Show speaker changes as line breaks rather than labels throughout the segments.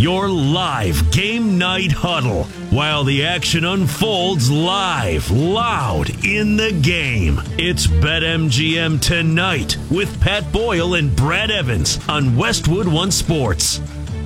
your live game night huddle, while the action unfolds live, loud in the game. It's BetMGM Tonight with Pat Boyle and Brad Evans on Westwood One Sports.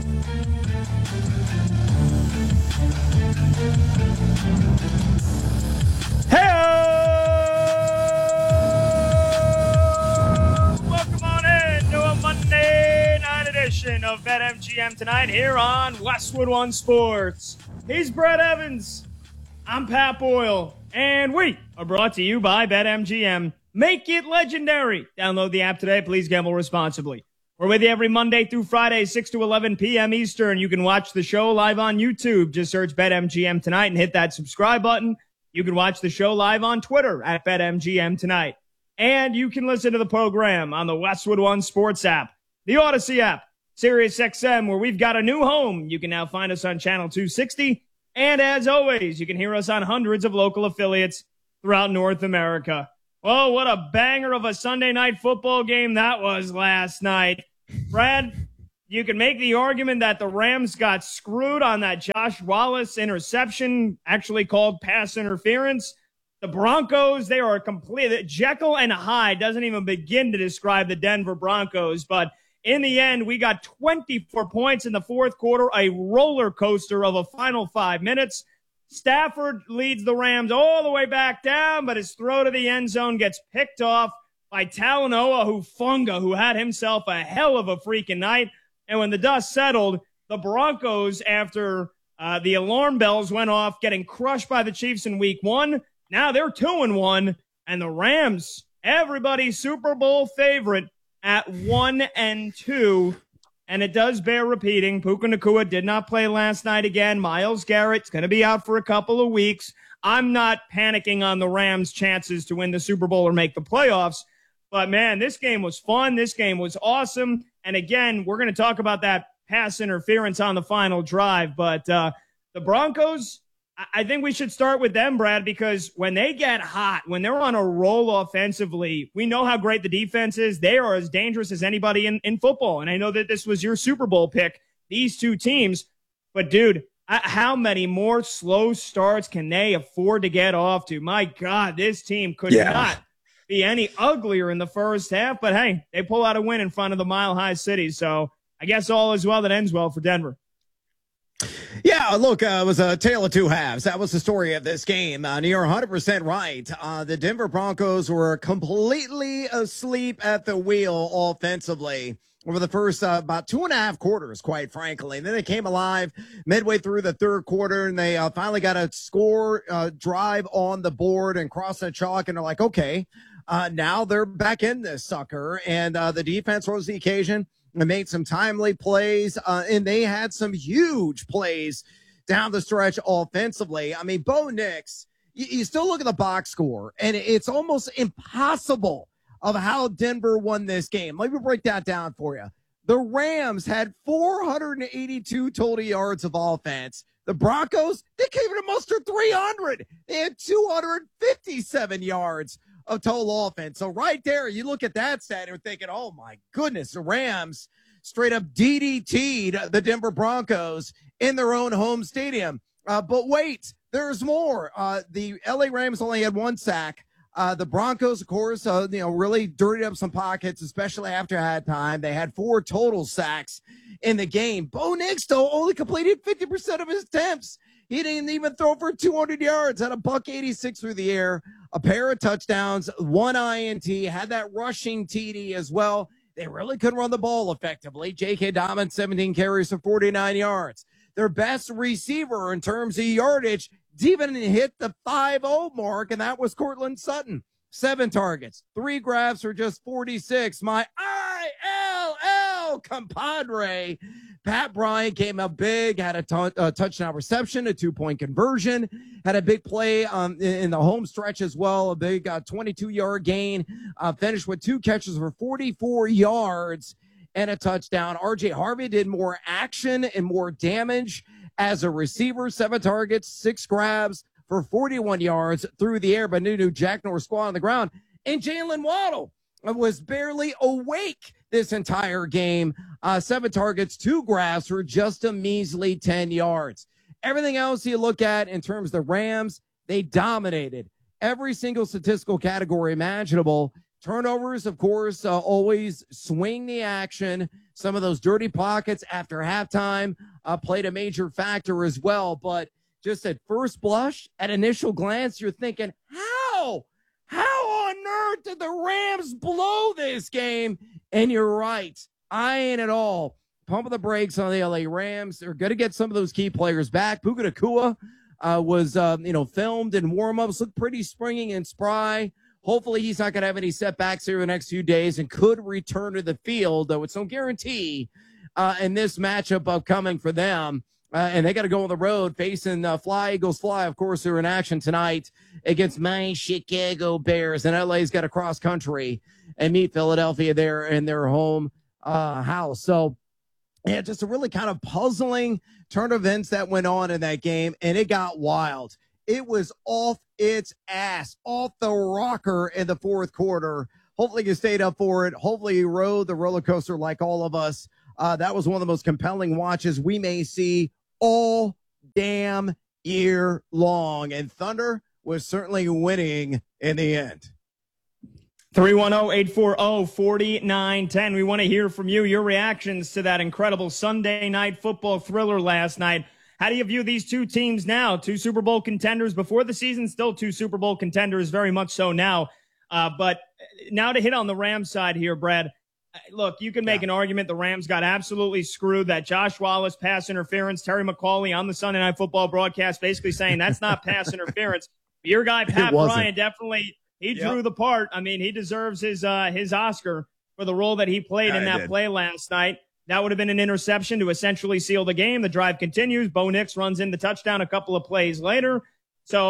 Of BetMGM Tonight here on Westwood One Sports. He's Brad Evans. I'm Pat Boyle. And we are brought to you by BetMGM. Make it legendary. Download the app today. Please gamble responsibly. We're with you every Monday through Friday, 6 to 11 p.m. Eastern. You can watch the show live on YouTube. Just search BetMGM Tonight and hit that subscribe button. You can watch the show live on Twitter at BetMGM Tonight. And you can listen to the program on the Westwood One Sports app, the Odyssey app, SiriusXM, where we've got a new home. You can now find us on Channel 260. And as always, you can hear us on hundreds of local affiliates throughout North America. Oh, what a banger of a Sunday night football game that was last night. Brad, you can make the argument that the Rams got screwed on that Josh Wallace interception, actually called pass interference. The Broncos, they are complete. Jekyll and Hyde doesn't even begin to describe the Denver Broncos, but in the end, we got 24 points in the fourth quarter, a roller coaster of a final 5 minutes. Stafford leads the Rams all the way back down, but his throw to the end zone gets picked off by Talanoa Hufanga, who had himself a hell of a freaking night. And when the dust settled, the Broncos, after the alarm bells went off, getting crushed by the Chiefs in week one, now they're 2-1, and the Rams, everybody's Super Bowl favorite, at 1-2, and it does bear repeating. Puka Nacua did not play last night again. Myles Garrett's going to be out for a couple of weeks. I'm not panicking on the Rams' chances to win the Super Bowl or make the playoffs, but man, this game was fun. This game was awesome, and again, we're going to talk about that pass interference on the final drive, but the Broncos, I think we should start with them, Brad, because when they get hot, when they're on a roll offensively, we know how great the defense is. They are as dangerous as anybody in football. And I know that this was your Super Bowl pick, these two teams. But, dude, how many more slow starts can they afford to get off to? My God, this team could not be any uglier in the first half. But, hey, they pull out a win in front of the Mile High City. So I guess all is well that ends well for Denver.
Yeah, look, it was a tale of two halves. That was the story of this game. You're 100% right. The Denver Broncos were completely asleep at the wheel offensively over the first about 2.5 quarters, quite frankly. And then they came alive midway through the third quarter, and they finally got a score drive on the board and crossed the chalk, and they're like, okay, now they're back in this sucker. And the defense rose to the occasion and made some timely plays, and they had some huge plays down the stretch offensively. I mean, Bo Nix, you still look at the box score, and it's almost impossible of how Denver won this game. Let me break that down for you. The Rams had 482 total yards of offense. The Broncos, they came in a muster 300. They had 257 yards of total offense. So right there, you look at that stat and you're thinking, oh my goodness, the Rams straight up DDT'd the Denver Broncos in their own home stadium. But wait, there's more. The LA Rams only had one sack. The Broncos, of course, really dirtied up some pockets, especially after halftime. They had 4 total sacks in the game. Bo Nix, though, only completed 50% of his attempts. He didn't even throw for 200 yards, had a $186 through the air, a pair of touchdowns, 1 INT, had that rushing TD as well. They really couldn't run the ball effectively. J.K. Dobbins, 17 carries for 49 yards. Their best receiver in terms of yardage even hit the 5-0 mark, and that was Courtland Sutton. 7 targets, 3 grabs for just 46. My ILL compadre, Pat Bryant, came up big, had a touchdown reception, a 2-point conversion, had a big play in the home stretch as well, a big 22-yard gain, finished with 2 catches for 44 yards and a touchdown. RJ Harvey did more action and more damage as a receiver, 7 targets, 6 grabs for 41 yards through the air, but Jack Norris squad on the ground. And Jalen Waddle was barely awake this entire game. 7 targets, 2 grabs for just a measly 10 yards. Everything else you look at in terms of the Rams, they dominated every single statistical category imaginable. Turnovers, of course, always swing the action. Some of those dirty pockets after halftime played a major factor as well. But just at first blush, at initial glance, you're thinking, how? How on earth did the Rams blow this game? And you're right. I ain't at all pumping the brakes on the LA Rams. They're going to get some of those key players back. Puka Nacua was filmed in warm-ups, looked pretty springy and spry. Hopefully he's not going to have any setbacks here the next few days and could return to the field, though it's no guarantee in this matchup upcoming for them. And they got to go on the road facing Fly Eagles Fly, of course, who are in action tonight against my Chicago Bears. And LA's got to cross country and meet Philadelphia there in their home house. So, yeah, just a really kind of puzzling turn of events that went on in that game, and it got wild. It was off its ass, off the rocker in the fourth quarter. Hopefully you stayed up for it. Hopefully you rode the roller coaster like all of us. That was one of the most compelling watches we may see all damn year long. And Thunder was certainly winning in the end.
310-840-4910. We want to hear from you, your reactions to that incredible Sunday night football thriller last night. How do you view these two teams now? 2 Super Bowl contenders before the season, still 2 Super Bowl contenders, very much so now. But now to hit on the Rams side here, Brad. Look, you can make an argument the Rams got absolutely screwed. That Josh Wallace pass interference, Terry McAulay on the Sunday Night Football broadcast basically saying that's not pass interference. Your guy, Pat Bryant, definitely, he drew the part. I mean, he deserves his Oscar for the role that he played in that play last night. That would have been an interception to essentially seal the game. The drive continues. Bo Nix runs in the touchdown a couple of plays later. So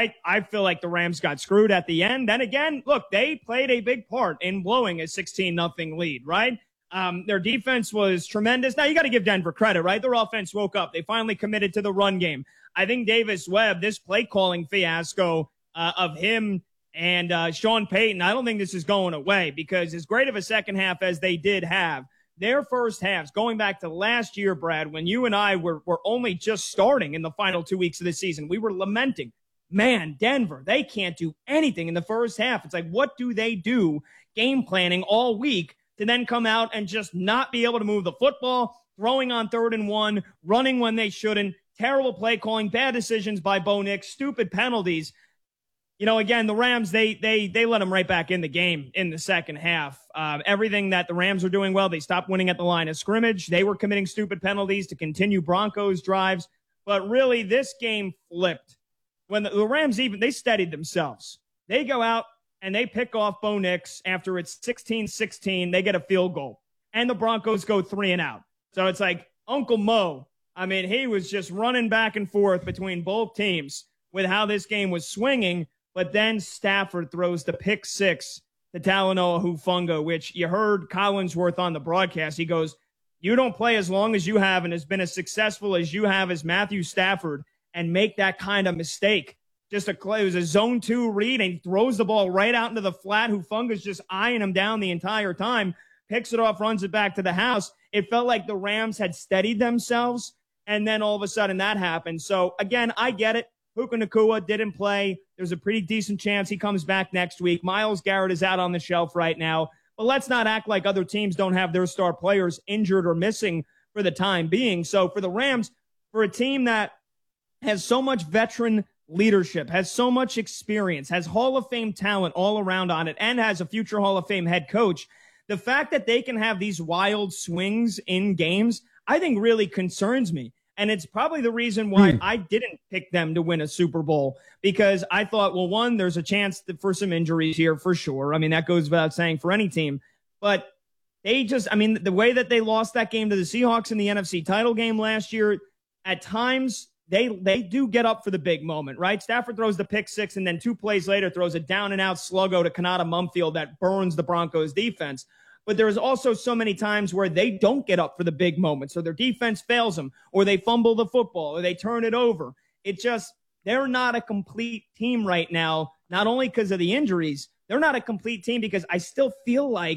I feel like the Rams got screwed at the end. Then again, look, they played a big part in blowing a 16-0 lead, right? Their defense was tremendous. Now, you got to give Denver credit, right? Their offense woke up. They finally committed to the run game. I think Davis Webb, this play calling fiasco of him and Sean Payton, I don't think this is going away because as great of a second half as they did have, their first halves, going back to last year, Brad, when you and I were only just starting in the final 2 weeks of the season, we were lamenting, man, Denver, they can't do anything in the first half. It's like, what do they do game planning all week to then come out and just not be able to move the football, throwing on 3rd and 1, running when they shouldn't, terrible play calling, bad decisions by Bo Nix, stupid penalties. You know, again, the Rams, they let them right back in the game in the second half. Everything that the Rams were doing well, they stopped winning at the line of scrimmage. They were committing stupid penalties to continue Broncos drives. But really, this game flipped. When the Rams they steadied themselves. They go out and they pick off Bo Nix after it's 16-16. They get a field goal. And the Broncos go 3 and out. So it's like Uncle Mo. I mean, he was just running back and forth between both teams with how this game was swinging. But then Stafford throws the pick 6 to Talanoa Hufanga, which you heard Collinsworth on the broadcast. He goes, you don't play as long as you have and has been as successful as you have as Matthew Stafford and make that kind of mistake. It was a zone 2 read, and he throws the ball right out into the flat. Hufanga's just eyeing him down the entire time, picks it off, runs it back to the house. It felt like the Rams had steadied themselves, and then all of a sudden that happened. So, again, I get it. Puka Nacua didn't play. There's a pretty decent chance he comes back next week. Myles Garrett is out on the shelf right now. But let's not act like other teams don't have their star players injured or missing for the time being. So for the Rams, for a team that has so much veteran leadership, has so much experience, has Hall of Fame talent all around on it, and has a future Hall of Fame head coach, the fact that they can have these wild swings in games, I think really concerns me. And it's probably the reason why I didn't pick them to win a Super Bowl, because I thought, well, one, there's a chance for some injuries here for sure. I mean, that goes without saying for any team. But they just, I mean, the way that they lost that game to the Seahawks in the NFC title game last year, at times they do get up for the big moment, right? Stafford throws the pick 6 and then 2 plays later throws a down and out sluggo to Kanata Mumfield that burns the Broncos defense. But there's also so many times where they don't get up for the big moments, so their defense fails them, or they fumble the football, or they turn it over. They're not a complete team right now, not only because of the injuries. They're not a complete team because I still feel like the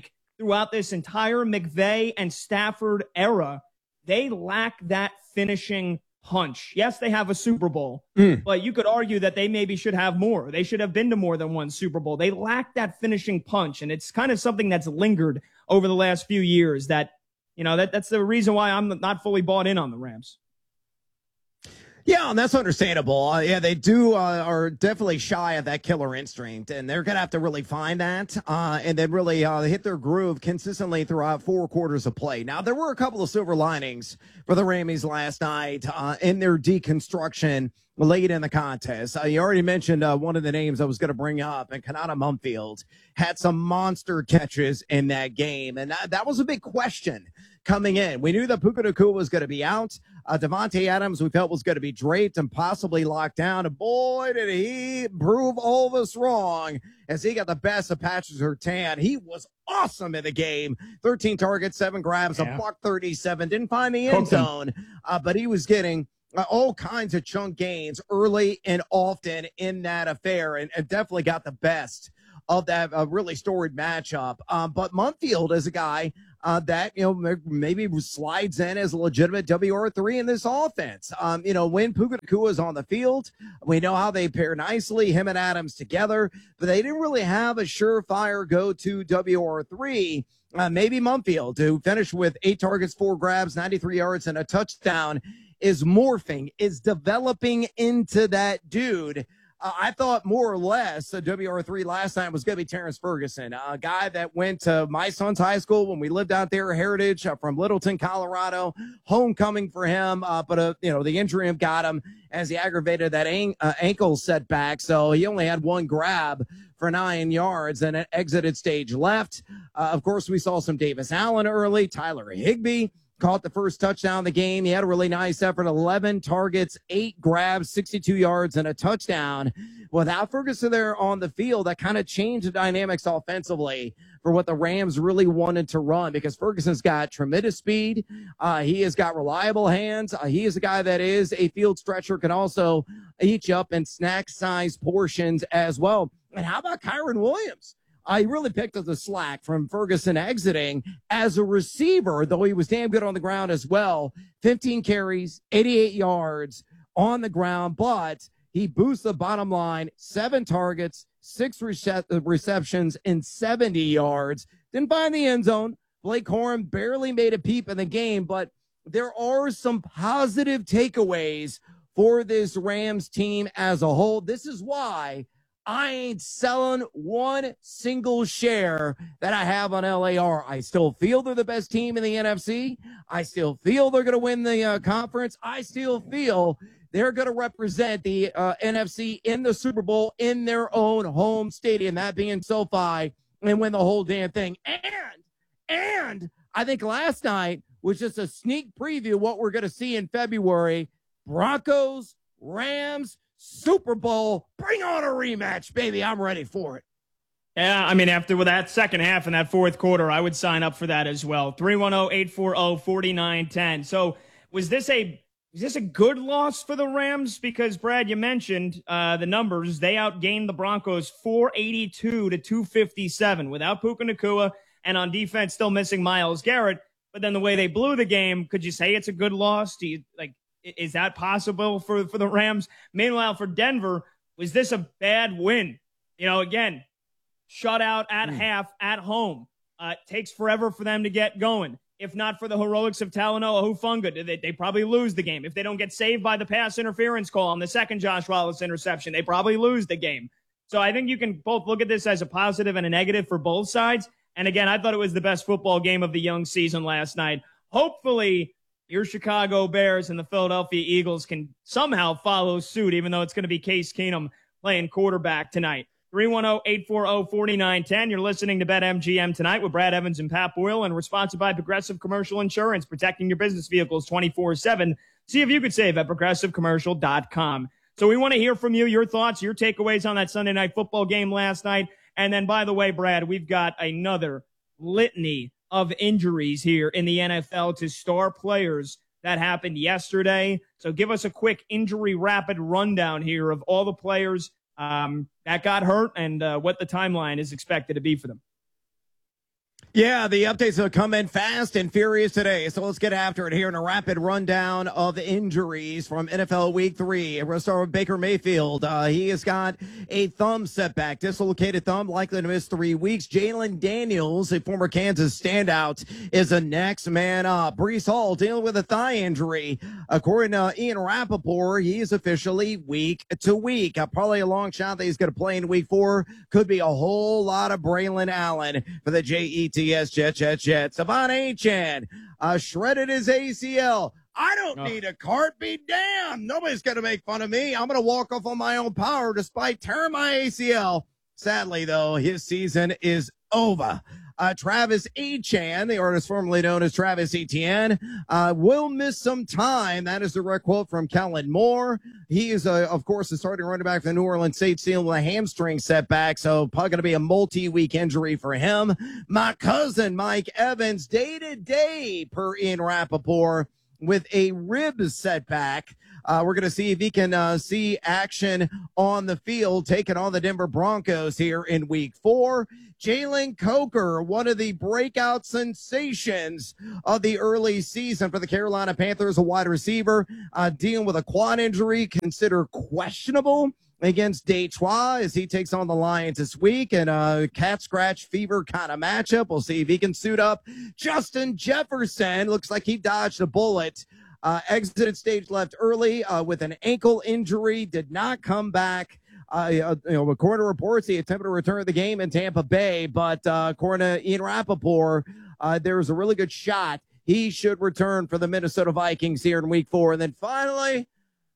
throughout this entire McVay and Stafford era, they lack that finishing punch. Yes, they have a Super Bowl, but you could argue that they maybe should have more. They should have been to more than one Super Bowl. They lack that finishing punch, and it's kind of something that's lingered over the last few years that, that's the reason why I'm not fully bought in on the Rams.
Yeah, and that's understandable. They are definitely shy of that killer instinct, and they're going to have to really find that and then really hit their groove consistently throughout 4 quarters of play. Now, there were a couple of silver linings for the Rammies last night in their deconstruction late in the contest. You already mentioned one of the names I was going to bring up, and Kanata Mumfield had some monster catches in that game, and that was a big question coming in. We knew that Puka Nacua was going to be out. Devontae Adams, we felt, was going to be draped and possibly locked down. And boy, did he prove all of us wrong as he got the best of Patrick Surtain. He was awesome in the game. 13 targets, 7 grabs, a buck 37. Didn't find the end zone, but he was getting all kinds of chunk gains early and often in that affair, and definitely got the best of that really storied matchup. But Mumfield is a guy that, maybe slides in as a legitimate WR3 in this offense. When Puka Nacua is on the field, we know how they pair nicely, him and Adams together, but they didn't really have a surefire go-to WR3. Maybe Mumfield, who finished with 8 targets, 4 grabs, 93 yards, and a touchdown, is morphing, is developing into that dude. I thought more or less WR3 last time was going to be Terrence Ferguson, a guy that went to my son's high school when we lived out there, Heritage, from Littleton, Colorado. Homecoming for him, but the injury got him as he aggravated that ankle setback. So he only had 1 grab for 9 yards and it exited stage left. Of course, we saw some Davis Allen early, Tyler Higbee caught the first touchdown of the game. He had a really nice effort, 11 targets, 8 grabs, 62 yards, and a touchdown. Without Ferguson there on the field, that kind of changed the dynamics offensively for what the Rams really wanted to run, because Ferguson's got tremendous speed. He has got reliable hands. He is a guy that is a field stretcher, can also eat you up in snack-sized portions as well. And how about Kyron Williams? He really picked up the slack from Ferguson exiting as a receiver, though he was damn good on the ground as well. 15 carries, 88 yards on the ground, but he boosts the bottom line, 7 targets, 6 receptions, and 70 yards. Didn't find the end zone. Blake Corum barely made a peep in the game, but there are some positive takeaways for this Rams team as a whole. This is why I ain't selling one single share that I have on LAR. I still feel they're the best team in the NFC. I still feel they're going to win the conference. I still feel they're going to represent the NFC in the Super Bowl in their own home stadium, that being SoFi, and win the whole damn thing. And I think last night was just a sneak preview of what we're going to see in February. Broncos, Rams, Super Bowl, bring on a rematch, baby. I'm ready for it.
Yeah, after that second half and that fourth quarter, I would sign up for that as well. 310-840-4910. So was this a good loss for the Rams? Because, Brad, you mentioned the numbers. They outgained the Broncos 482 to 257 without Puka Nacua, and on defense still missing Myles Garrett. But then the way they blew the game, could you say it's a good loss? Is that possible for the Rams? Meanwhile, for Denver, was this a bad win? Again, shutout at half at home. Takes forever for them to get going. If not for the heroics of Talanoa Hufanga, they probably lose the game. If they don't get saved by the pass interference call on the second Josh Wallace interception, they probably lose the game. So I think you can both look at this as a positive and a negative for both sides. And again, I thought it was the best football game of the young season last night. Hopefully, your Chicago Bears and the Philadelphia Eagles can somehow follow suit, even though it's going to be Case Keenum playing quarterback tonight. 310-840-4910. You're listening to BetMGM tonight with Brad Evans and Pat Boyle, and we're sponsored by Progressive Commercial Insurance, protecting your business vehicles 24/7. See if you could save at progressivecommercial.com. So we want to hear from you, your thoughts, your takeaways on that Sunday night football game last night. And then, by the way, Brad, we've got another litany of injuries here in the NFL to star players that happened yesterday. So give us a quick injury rapid rundown here of all the players that got hurt and what the timeline is expected to be for them.
Yeah, the updates will come in fast and furious today. So let's get after it here in a rapid rundown of injuries from NFL Week 3. We're going to start with Baker Mayfield. He has got a thumb setback, dislocated thumb, likely to miss 3 weeks. Jalen Daniels, a former Kansas standout, is the next man up. Breece Hall dealing with a thigh injury. According to Ian Rappaport, he is officially week to week. Probably a long shot that he's going to play in Week 4. Could be a whole lot of Braylon Allen for the Jets. Savon Achan shredded his ACL. I don't need a cart. Be damned. Nobody's going to make fun of me. I'm going to walk off on my own power despite tearing my ACL. Sadly, though, his season is over. Travis Achan, the artist formerly known as Travis Etienne, will miss some time. That is the direct quote from Kellen Moore. He is, of course, the starting running back for the New Orleans Saints, dealing with a hamstring setback, so probably going to be a multi-week injury for him. My cousin, Mike Evans, day-to-day, per Ian Rappaport, with a rib setback. We're going to see if he can see action on the field, taking on the Denver Broncos here in Week 4. Jalen Coker, one of the breakout sensations of the early season for the Carolina Panthers, a wide receiver, dealing with a quad injury, considered questionable against Detroit as he takes on the Lions this week, and a cat scratch fever kind of matchup. We'll see if he can suit up. Justin Jefferson looks like he dodged a bullet. Exited stage left early with an ankle injury, did not come back. According to reports, he attempted to return to the game in Tampa Bay, but according to Ian Rappaport, there was a really good shot he should return for the Minnesota Vikings here in Week 4. And then finally,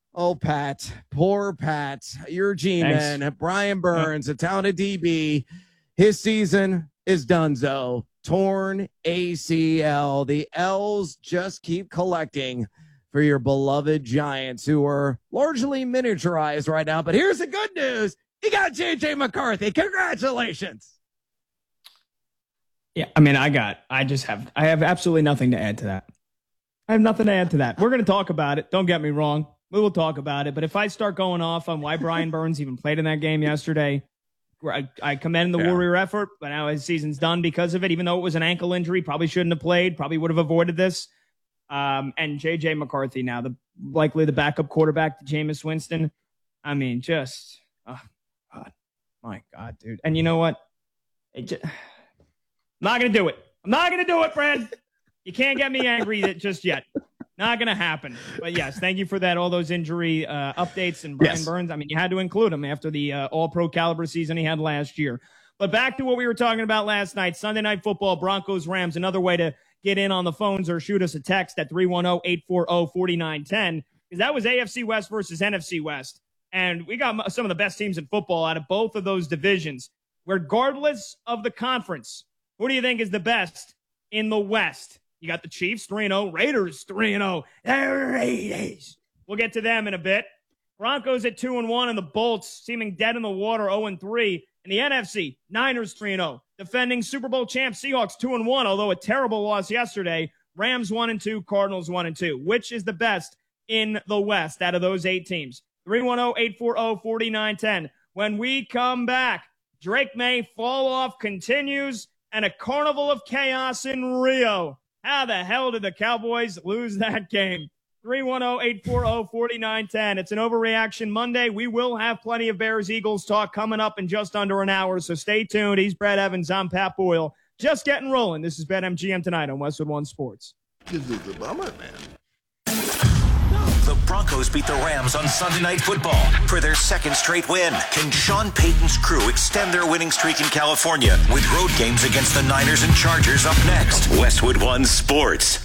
Pat, poor Pat, your G-man, Brian Burns, a talented DB, his season is donezo. Torn ACL. The L's just keep collecting for your beloved Giants, who are largely miniaturized right now. But here's the good news. You got J.J. McCarthy. Congratulations.
Yeah, I mean, I have absolutely nothing to add to that. I have nothing to add to that. We're going to talk about it. Don't get me wrong. We will talk about it. But if I start going off on why Brian Burns even played in that game yesterday, I commend the Warrior effort, but now his season's done because of it. Even though it was an ankle injury, probably shouldn't have played, probably would have avoided this. And J.J. McCarthy now, likely the backup quarterback to Jameis Winston. I mean, my God, dude. And you know what? I'm not going to do it. I'm not going to do it, Fred. You can't get me angry just yet. Not going to happen. But yes, thank you for that. All those injury updates and Brian Burns. I mean, you had to include him after the all-pro caliber season he had last year. But back to what we were talking about last night, Sunday Night Football, Broncos-Rams. Another way to get in on the phones or shoot us a text at 310-840-4910, because that was AFC West versus NFC West. And we got some of the best teams in football out of both of those divisions. Regardless of the conference, who do you think is the best in the West? You got the Chiefs 3-0, Raiders 3-0. Raiders. We'll get to them in a bit. Broncos at 2-1, and the Bolts seeming dead in the water 0-3. In the NFC, Niners 3-0. Defending Super Bowl champs Seahawks 2-1, although a terrible loss yesterday. Rams 1-2, Cardinals 1-2. Which is the best in the West out of those 8 teams? 310-840-4910. When we come back, Drake May fall off continues and a carnival of chaos in Rio. How the hell did the Cowboys lose that game? 310-840-4910. It's an Overreaction Monday. We will have plenty of Bears-Eagles talk coming up in just under an hour, so stay tuned. He's Brett Evans. I'm Pat Boyle. Just getting rolling. This is BetMGM tonight on Westwood One Sports.
This is a bummer, man.
The Broncos beat the Rams on Sunday Night Football for their second straight win. Can Sean Payton's crew extend their winning streak in California with road games against the Niners and Chargers up next? Westwood One Sports.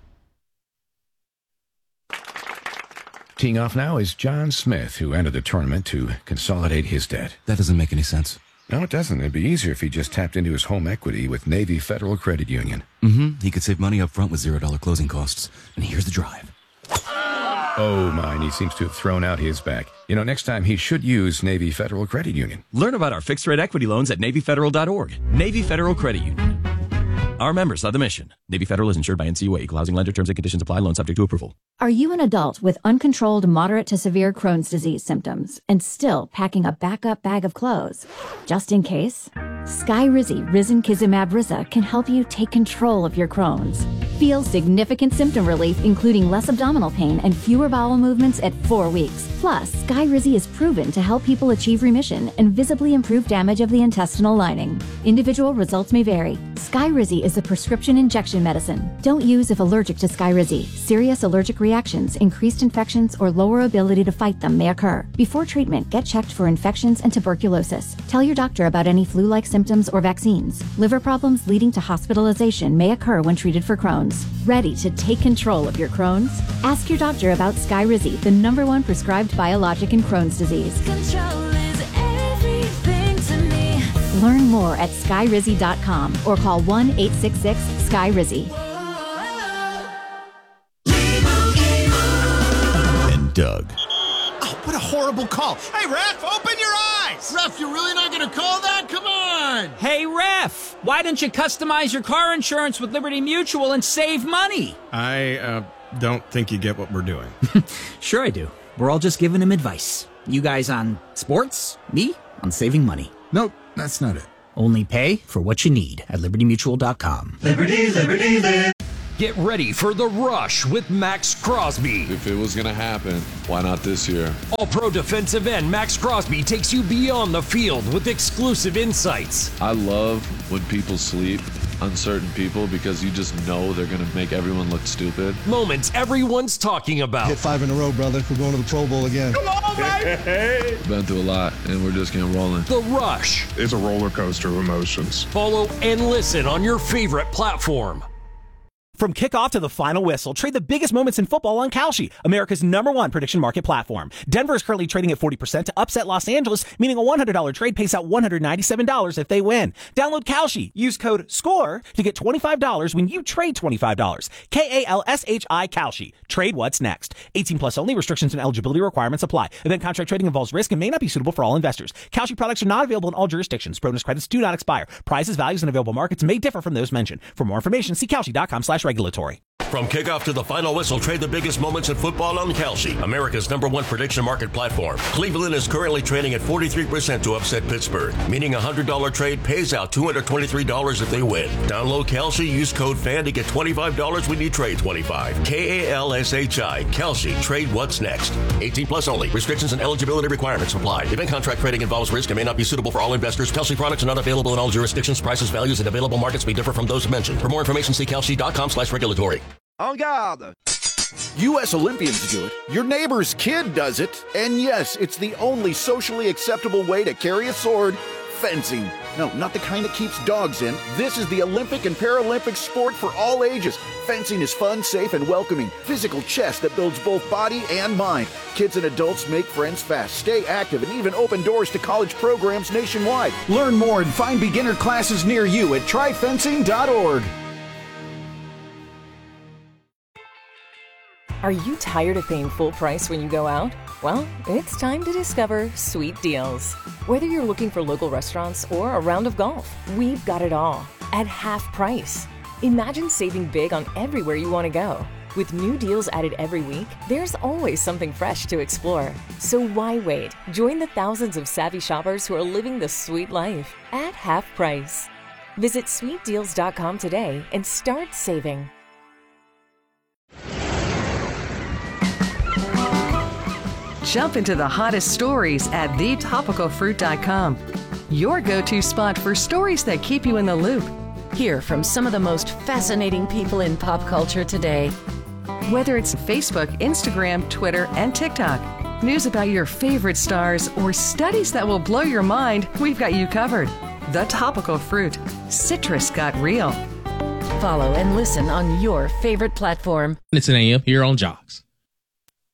Teeing off now is John Smith, who entered the tournament to consolidate his debt.
That doesn't make any sense.
No, it doesn't. It'd be easier if he just tapped into his home equity with Navy Federal Credit Union.
He could save money up front with $0 closing costs. And here's the drive.
Oh, mine. He seems to have thrown out his back. You know, next time he should use Navy Federal Credit Union.
Learn about our fixed-rate equity loans at NavyFederal.org. Navy Federal Credit Union.
are members of the mission. Navy Federal is insured by NCUA. Equal housing lender. Terms and conditions apply. Loan subject to approval.
Are you an adult with uncontrolled moderate to severe Crohn's disease symptoms and still packing a backup bag of clothes? Just in case? Skyrizi Risankizumab Riza can help you take control of your Crohn's. Feel significant symptom relief, including less abdominal pain and fewer bowel movements at 4 weeks. Plus, Skyrizi is proven to help people achieve remission and visibly improve damage of the intestinal lining. Individual results may vary. Skyrizi is a prescription injection medicine. Don't use if allergic to Skyrizi. Serious allergic reactions, increased infections, or lower ability to fight them may occur. Before treatment, get checked for infections and tuberculosis. Tell your doctor about any flu-like symptoms or vaccines. Liver problems leading to hospitalization may occur when treated for Crohn's. Ready to take control of your Crohn's? Ask your doctor about Skyrizi, the #1 prescribed biologic in Crohn's disease.
Control is everything to me.
Learn more at skyrizi.com or call 1-866-SKYRIZI.
And Doug.
Oh, what a horrible call. Hey, ref, open your eyes. Ref, you're really not going to call that? Come on.
Hey, ref, why don't you customize your car insurance with Liberty Mutual and save money?
I don't think you get what we're doing.
Sure I do. We're all just giving him advice. You guys on sports, me on saving money.
Nope, that's not it.
Only pay for what you need at libertymutual.com.
Liberty, liberty, liberty.
Get ready for The Rush with Max Crosby.
If it was going to happen, why not this year?
All-pro defensive end Max Crosby takes you beyond the field with exclusive insights.
I love when people sleep on certain people because you just know they're going to make everyone look stupid.
Moments everyone's talking about.
Hit 5 in a row, brother. We're going to the Pro Bowl again.
Come on, baby!
Been through a lot, and we're just getting rolling.
The Rush.
It's a roller coaster of emotions.
Follow and listen on your favorite platform.
From kickoff to the final whistle, trade the biggest moments in football on Kalshi, America's #1 prediction market platform. Denver is currently trading at 40% to upset Los Angeles, meaning a $100 trade pays out $197 if they win. Download Kalshi. Use code SCORE to get $25 when you trade $25. Kalshi Kalshi. Trade what's next. 18 plus only. Restrictions and eligibility requirements apply. Event contract trading involves risk and may not be suitable for all investors. Kalshi products are not available in all jurisdictions. Bonus credits do not expire. Prices, values, and available markets may differ from those mentioned. For more information, see Kalshi.com/regulatory.
From kickoff to the final whistle, trade the biggest moments in football on Kalshi, America's #1 prediction market platform. Cleveland is currently trading at 43% to upset Pittsburgh, meaning a $100 trade pays out $223 if they win. Download Kalshi, use code FAN to get $25 when you trade 25. Kalshi. Kalshi. Trade what's next. 18 plus only. Restrictions and eligibility requirements apply. Event contract trading involves risk and may not be suitable for all investors. Kalshi products are not available in all jurisdictions. Prices, values, and available markets may differ from those mentioned. For more information, see Kalshi.com/regulatory.
En garde! U.S. Olympians do it. Your neighbor's kid does it. And yes, it's the only socially acceptable way to carry a sword. Fencing. No, not the kind that keeps dogs in. This is the Olympic and Paralympic sport for all ages. Fencing is fun, safe, and welcoming. Physical chess that builds both body and mind. Kids and adults make friends fast, stay active, and even open doors to college programs nationwide. Learn more and find beginner classes near you at tryfencing.org.
Are you tired of paying full price when you go out? Well, it's time to discover Sweet Deals. Whether you're looking for local restaurants or a round of golf, we've got it all at half price. Imagine saving big on everywhere you want to go. With new deals added every week, there's always something fresh to explore. So why wait? Join the thousands of savvy shoppers who are living the sweet life at half price. Visit sweetdeals.com today and start saving.
Jump into the hottest stories at thetopicalfruit.com. Your go-to spot for stories that keep you in the loop.
Hear from some of the most fascinating people in pop culture today.
Whether it's Facebook, Instagram, Twitter, and TikTok, news about your favorite stars, or studies that will blow your mind, we've got you covered. The Topical Fruit. Citrus got real.
Follow and listen on your favorite platform.
It's an AM here on Jocks.